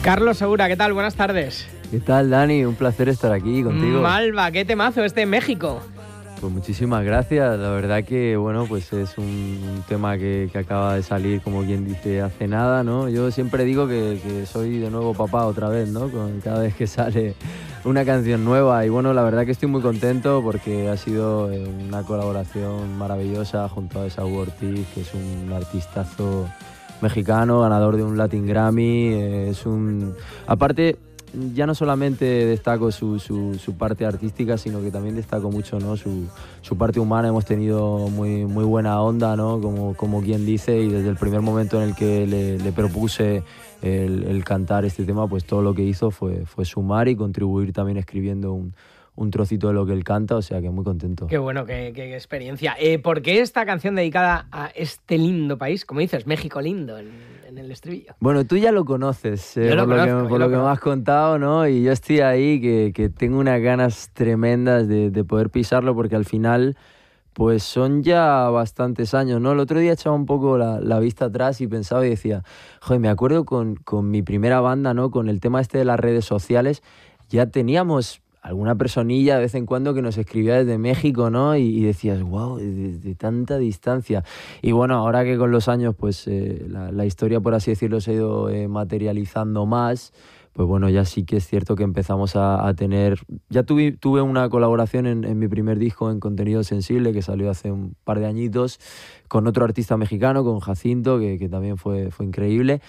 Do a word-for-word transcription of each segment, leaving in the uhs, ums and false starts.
Carlos Segura, ¿qué tal? Buenas tardes. ¿Qué tal, Dani? Un placer estar aquí contigo. Malva, qué temazo este México. Pues muchísimas gracias. La verdad que, bueno, pues es un, un tema que, que acaba de salir, como quien dice, hace nada, ¿no? Yo siempre digo que, que soy de nuevo papá otra vez, ¿no? Con cada vez que sale una canción nueva. Y bueno, la verdad que estoy muy contento porque ha sido una colaboración maravillosa junto a Esaú Ortiz, que es un artistazo mexicano, ganador de un Latin Grammy. Eh, es un... Aparte, ya no solamente destaco su, su, su parte artística, sino que también destaco mucho, ¿no? su, su parte humana. Hemos tenido muy, muy buena onda, ¿no? como, como quien dice, y desde el primer momento en el que le, le propuse el, el cantar este tema, pues todo lo que hizo fue, fue sumar y contribuir también escribiendo un, un trocito de lo que él canta, o sea que muy contento. Qué bueno, qué, qué experiencia. Eh, ¿Por qué esta canción dedicada a este lindo país? Como dices, México lindo en, en el estribillo. Bueno, tú ya lo conoces, eh, lo por, conozco, lo que, por lo, lo que me has contado, ¿no? Y yo estoy ahí que, que tengo unas ganas tremendas de, de poder pisarlo, porque al final pues son ya bastantes años, ¿no? El otro día echaba un poco la, la vista atrás y pensaba y decía, joder, me acuerdo con, con mi primera banda, ¿no? Con el tema este de las redes sociales, ya teníamos alguna personilla de vez en cuando que nos escribía desde México, ¿no? Y, y decías, wow, desde tanta distancia. Y bueno, ahora que con los años, pues eh, la, la historia, por así decirlo, se ha ido eh, materializando más, pues bueno, ya sí que es cierto que empezamos a, a tener... Ya tuve, tuve una colaboración en, en mi primer disco, en Contenido Sensible, que salió hace un par de añitos, con otro artista mexicano, con Jacinto, que, que también fue, fue increíble.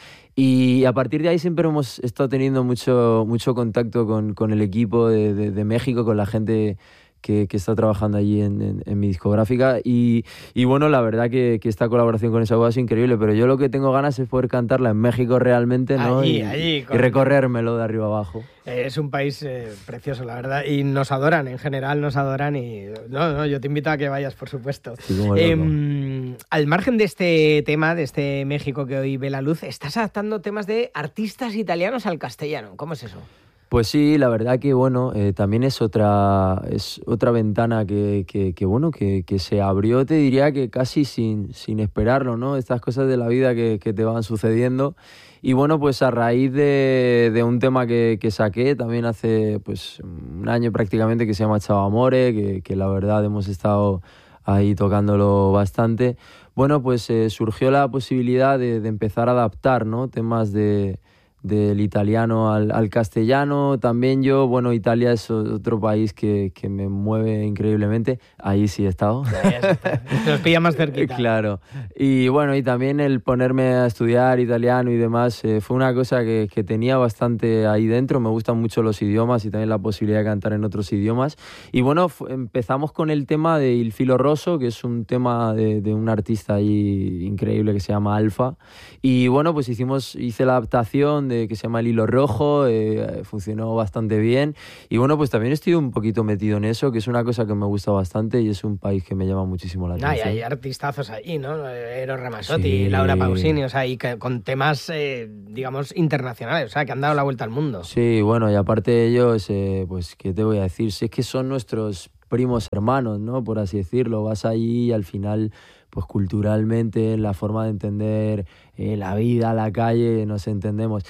Y a partir de ahí siempre hemos estado teniendo mucho, mucho contacto con, con el equipo de, de, de México, con la gente que, que está trabajando allí en, en, en mi discográfica. Y, y bueno, la verdad que, que esta colaboración con Esaú es increíble, pero yo lo que tengo ganas es poder cantarla en México realmente, ¿no? Allí, y, allí, con... y recorrérmelo de arriba abajo. Eh, es un país eh, precioso, la verdad, y nos adoran, en general nos adoran y no, no, yo te invito a que vayas, por supuesto. Sí, como eh, al margen de este tema, de este México que hoy ve la luz, estás adaptando temas de artistas italianos al castellano. ¿Cómo es eso? Pues sí, la verdad que bueno, eh, también es otra, es otra ventana que, que, que bueno, que, que se abrió, te diría que casi sin, sin esperarlo, ¿no? Estas cosas de la vida que, que te van sucediendo. Y bueno, pues a raíz de, de un tema que, que saqué también hace pues un año prácticamente, que se llama Chao Amore, que, que la verdad hemos estado ahí tocándolo bastante. Bueno, pues eh, surgió la posibilidad de, de empezar a adaptar, ¿no? Temas de... del italiano al, al castellano. También yo, bueno, Italia es otro país que, que me mueve increíblemente. Ahí sí he estado. Nos pilla más cerquita. Claro. Y bueno, y también el ponerme a estudiar italiano y demás, eh, fue una cosa que, que tenía bastante ahí dentro. Me gustan mucho los idiomas y también la posibilidad de cantar en otros idiomas. Y bueno, empezamos con el tema de Il Filo Rosso, que es un tema de, de un artista ahí increíble que se llama Alfa. Y bueno, pues hicimos, hice la adaptación de, que se llama El Hilo Rojo, eh, funcionó bastante bien. Y bueno, pues también estoy un poquito metido en eso, que es una cosa que me gusta bastante y es un país que me llama muchísimo la atención. Ah, y hay artistazos ahí, ¿no? Eros Ramazzotti, sí. Laura Pausini, o sea, y que, con temas, eh, digamos, internacionales, o sea, que han dado la vuelta al mundo. Sí, bueno, y aparte de ellos, eh, pues, ¿qué te voy a decir? Si es que son nuestros primos hermanos, ¿no? Por así decirlo. Vas allí y al final, pues culturalmente, la forma de entender eh, la vida, la calle, nos entendemos.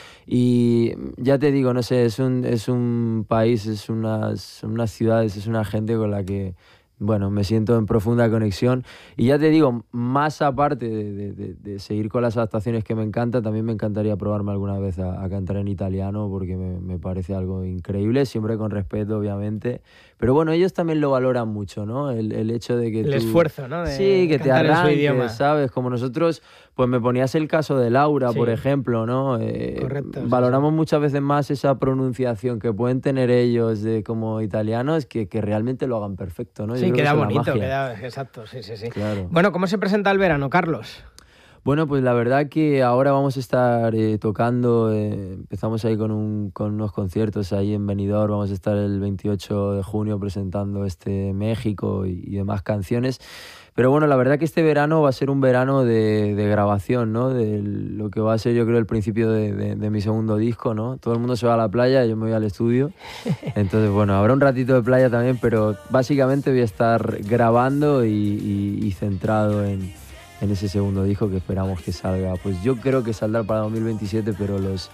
Y ya te digo, no sé, es un, es un país, es unas, unas ciudades, es una gente con la que, bueno, me siento en profunda conexión. Y ya te digo, más aparte de, de, de, de seguir con las adaptaciones que me encanta, también me encantaría probarme alguna vez a, a cantar en italiano, porque me, me parece algo increíble, siempre con respeto, obviamente. Pero bueno, ellos también lo valoran mucho, ¿no? El, el hecho de que El tú, esfuerzo, ¿no? De sí, que te arranques, su ¿sabes? Como nosotros, pues me ponías el caso de Laura, sí, por ejemplo, ¿no? Eh, Correcto. Valoramos sí, sí. muchas veces más esa pronunciación que pueden tener ellos de como italianos que, que realmente lo hagan perfecto, ¿no? Yo Sí, creo queda que bonito, queda, exacto, sí, sí, sí. Claro. Bueno, ¿cómo se presenta el verano, Carlos? Bueno, pues la verdad que ahora vamos a estar eh, tocando, eh, empezamos ahí con, un, con unos conciertos ahí en Benidorm, vamos a estar el veintiocho de junio presentando este México y, y demás canciones. Pero bueno, la verdad que este verano va a ser un verano de, de grabación, ¿no? De lo que va a ser, yo creo, el principio de, de, de mi segundo disco, ¿no? Todo el mundo se va a la playa, yo me voy al estudio. Entonces, bueno, habrá un ratito de playa también, pero básicamente voy a estar grabando y, y, y centrado en, en ese segundo disco que esperamos que salga. Pues yo creo que saldrá para dos mil veintisiete, pero los,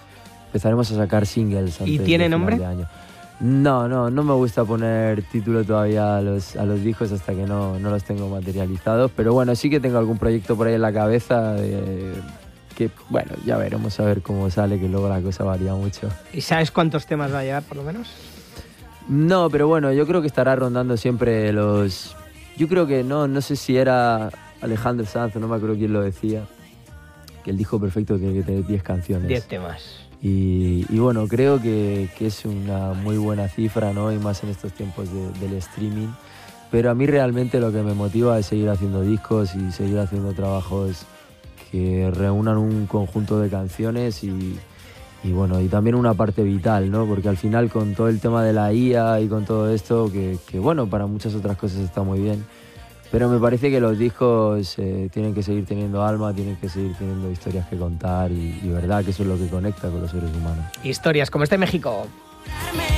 empezaremos a sacar singles antes ¿Y tiene de final nombre? de año. No, no, no me gusta poner título todavía a los, a los discos hasta que no, no los tengo materializados, pero bueno, sí que tengo algún proyecto por ahí en la cabeza de, que, bueno, ya veremos a ver cómo sale, que luego la cosa varía mucho. ¿Y sabes cuántos temas va a llevar, por lo menos? No, pero bueno, yo creo que estará rondando siempre los... Yo creo que no, no sé si era Alejandro Sanz, no me acuerdo quién lo decía, que el disco perfecto tiene que tener diez canciones. diez temas. Y, y bueno, creo que, que es una muy buena cifra, ¿no? Y más en estos tiempos de, del streaming. Pero a mí realmente lo que me motiva es seguir haciendo discos y seguir haciendo trabajos que reúnan un conjunto de canciones y, y bueno, y también una parte vital, ¿no? Porque al final con todo el tema de la I A y con todo esto, que, que bueno, para muchas otras cosas está muy bien, pero me parece que los discos eh, tienen que seguir teniendo alma, tienen que seguir teniendo historias que contar y, y verdad que eso es lo que conecta con los seres humanos. Historias como este México.